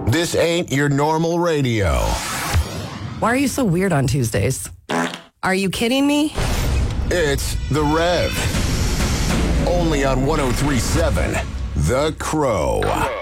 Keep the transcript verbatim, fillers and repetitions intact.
This ain't your normal radio. Why are you so weird on Tuesdays? Are you kidding me? It's The Rev. Only on one oh three point seven, The Crow.